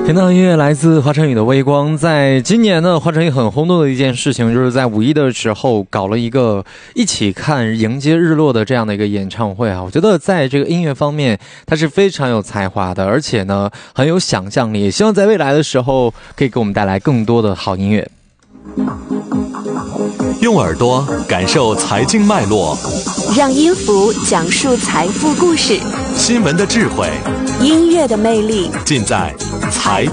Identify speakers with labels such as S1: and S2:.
S1: 听到音乐来自华晨宇的《微光》。在今年呢，华晨宇很轰动的一件事情，就是在5·1的时候搞了一个一起看迎接日落的这样的一个演唱会啊。我觉得在这个音乐方面，他是非常有才华的，而且呢很有想象力。也希望在未来的时候可以给我们带来更多的好音乐。
S2: 用耳朵感受财经脉络，
S3: 让音符讲述财富故事，
S2: 新闻的智慧，
S3: 音乐的魅力，
S2: 尽在财